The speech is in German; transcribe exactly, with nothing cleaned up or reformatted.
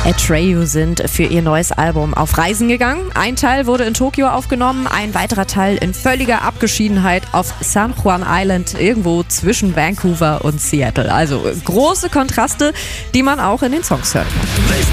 Atreyu sind für ihr neues Album auf Reisen gegangen. Ein Teil wurde in Tokio aufgenommen, ein weiterer Teil in völliger Abgeschiedenheit auf San Juan Island, irgendwo zwischen Vancouver und Seattle. Also große Kontraste, die man auch in den Songs hört.